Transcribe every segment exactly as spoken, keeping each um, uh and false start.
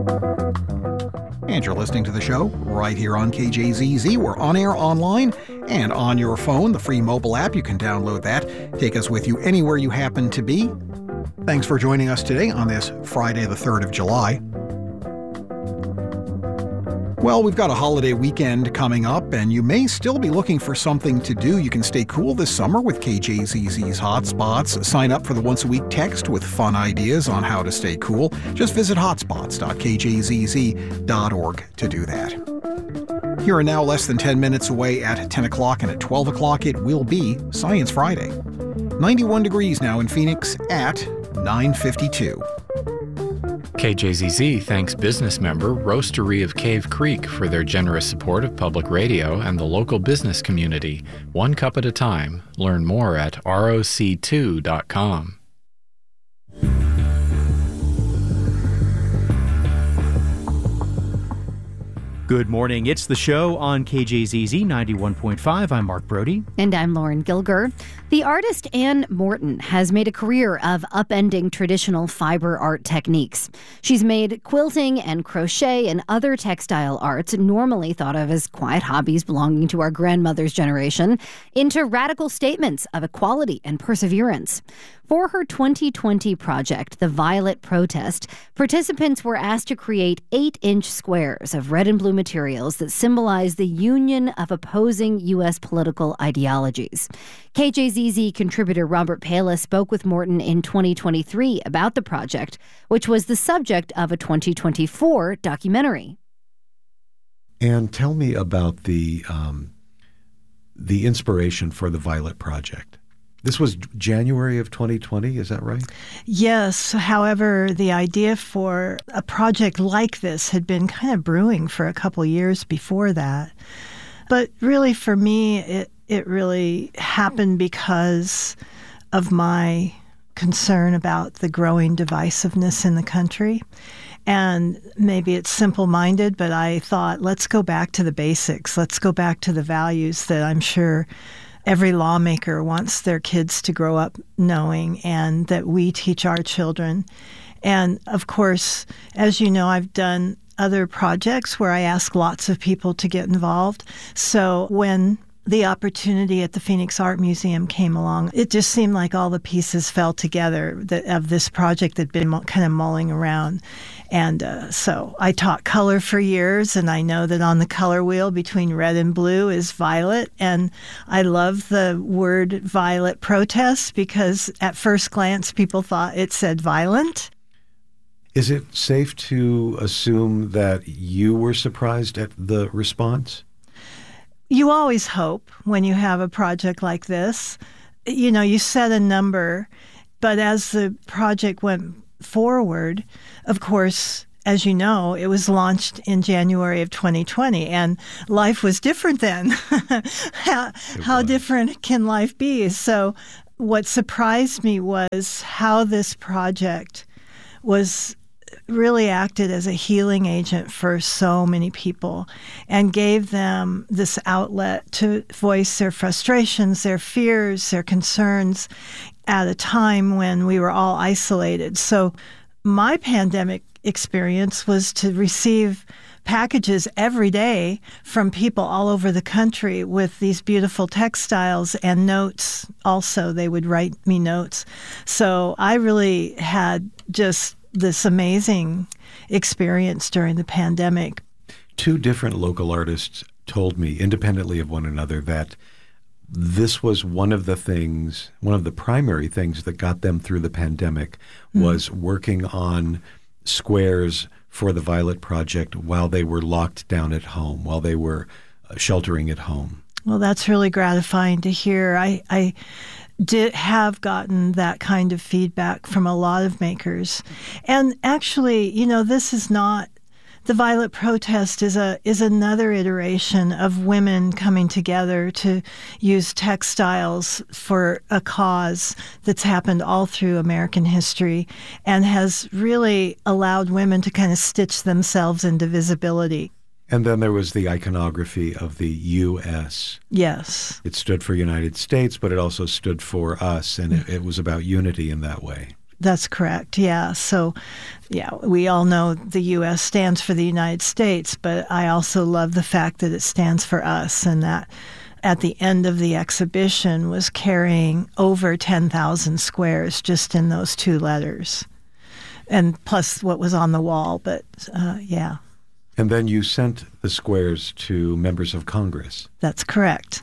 And you're listening to the show right here on K J Z Z. We're on air online and on your phone, the free mobile app. You can download that. Take us with you anywhere you happen to be. Thanks for joining us today on this Friday, the third of July. Well, we've got a holiday weekend coming up, and you may still be looking for something to do. You can stay cool this summer with K J Z Z's Hotspots. Sign up for the once-a-week text with fun ideas on how to stay cool. Just visit hotspots dot k j z z dot org to do that. Here and now, less than ten minutes away at ten o'clock, and at twelve o'clock it will be Science Friday. ninety-one degrees now in Phoenix at nine fifty-two. K J Z Z thanks business member Roastery of Cave Creek for their generous support of public radio and the local business community. One cup at a time. Learn more at R O C two dot com. Good morning. It's The Show on K J Z Z ninety-one point five. I'm Mark Brody. And I'm Lauren Gilger. The artist Anne Morton has made a career of upending traditional fiber art techniques. She's made quilting and crochet and other textile arts normally thought of as quiet hobbies belonging to our grandmother's generation into radical statements of equality and perseverance. For her twenty twenty project, The Violet Protest, participants were asked to create eight-inch squares of red and blue materials that symbolize the union of opposing U S political ideologies. K J Z Z contributor Robert Pala spoke with Morton in twenty twenty-three about the project, which was the subject of a twenty twenty-four documentary. And tell me about the um, the inspiration for the Violet Project. This was January of twenty twenty, is that right? Yes. However, the idea for a project like this had been kind of brewing for a couple years before that. But really, for me, it, it really happened because of my concern about the growing divisiveness in the country. And maybe it's simple-minded, but I thought, let's go back to the basics. Let's go back to the values that I'm sure every lawmaker wants their kids to grow up knowing and that we teach our children. And, of course, as you know, I've done other projects where I ask lots of people to get involved. So when the opportunity at the Phoenix Art Museum came along, it just seemed like all the pieces fell together that, of this project that had been kind of mulling around. And uh, so I taught color for years, and I know that on the color wheel between red and blue is violet. And I love the word violet protest because at first glance people thought it said violent. Is it safe to assume that you were surprised at the response? You always hope when you have a project like this. You know, you set a number, but as the project went forward, of course, as you know, it was launched in January of twenty twenty, and life was different then. how how different can life be? So what surprised me was how this project was really acted as a healing agent for so many people and gave them this outlet to voice their frustrations, their fears, their concerns at a time when we were all isolated. So my pandemic experience was to receive packages every day from people all over the country with these beautiful textiles and notes. Also, they would write me notes. So I really had just this amazing experience during the pandemic. Two different local artists told me independently of one another that this was one of the things, one of the primary things that got them through the pandemic was mm-hmm. working on squares for the Violet Project while they were locked down at home, while they were uh, sheltering at home. Well, that's really gratifying to hear. I, I did have gotten that kind of feedback from a lot of makers. And actually, you know, this is not, the Violet Protest is a is another iteration of women coming together to use textiles for a cause that's happened all through American history and has really allowed women to kind of stitch themselves into visibility. And then there was the iconography of the U S. Yes. It stood for United States, but it also stood for us, and it, it was about unity in that way. That's correct. Yeah. So, yeah, we all know the U S stands for the United States, but I also love the fact that it stands for us, and that at the end of the exhibition was carrying over ten thousand squares just in those two letters, and plus what was on the wall. But uh, yeah. And then you sent the squares to members of Congress. That's correct.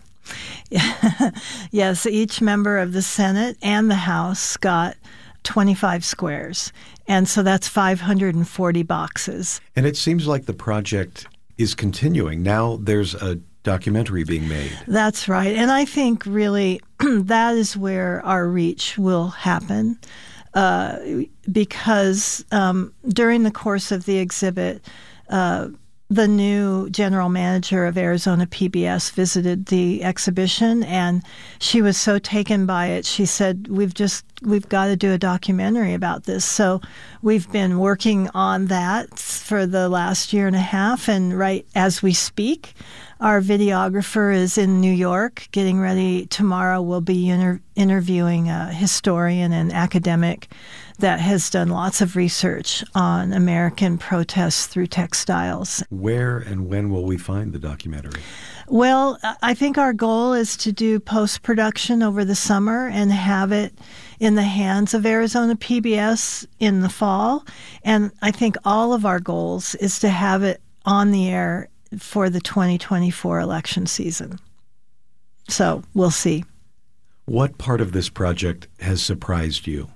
Yes, each member of the Senate and the House got twenty-five squares. And so that's five hundred forty boxes. And it seems like the project is continuing. Now there's a documentary being made. That's right. And I think really that is where our reach will happen. Uh, because um, during the course of the exhibit, uh, the new general manager of Arizona P B S visited the exhibition, and she was so taken by it. She said, we've just, we've got to do a documentary about this. So we've been working on that for the last year and a half. And right as we speak, our videographer is in New York getting ready. Tomorrow we'll be inter- interviewing a historian and academic that has done lots of research on American protests through textiles. Where and when will we find the documentary? Well, I think our goal is to do post-production over the summer and have it in the hands of Arizona P B S in the fall. And I think all of our goals is to have it on the air for the twenty twenty-four election season. So we'll see. What part of this project has surprised you?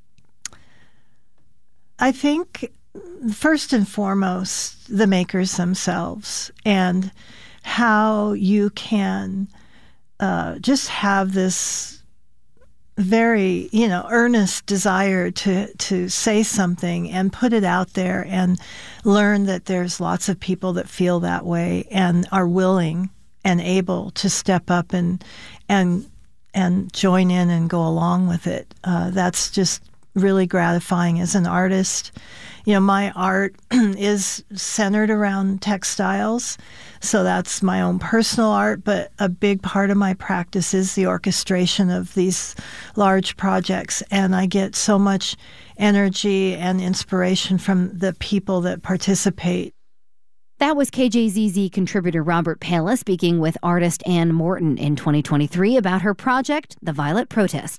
I think first and foremost, the makers themselves, and how you can uh, just have this very, you know, earnest desire to, to say something and put it out there, and learn that there's lots of people that feel that way and are willing and able to step up and and and join in and go along with it. Uh, that's just really gratifying as an artist. You know, my art is centered around textiles, so that's my own personal art, but a big part of my practice is the orchestration of these large projects, and I get so much energy and inspiration from the people that participate. That was K J Z Z contributor Robert Pala speaking with artist Ann Morton in twenty twenty-three about her project, The Violet Protest.